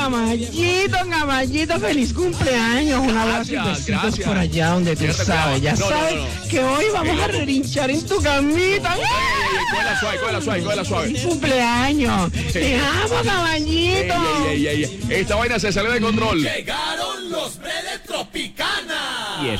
Caballito, feliz cumpleaños. Un abrazo y besitos por allá donde tú sabes. Ya sabes que hoy vamos a relinchar en tu camita. Cógela suave. Cumpleaños. Te amo, caballito. Esta vaina se salió de control.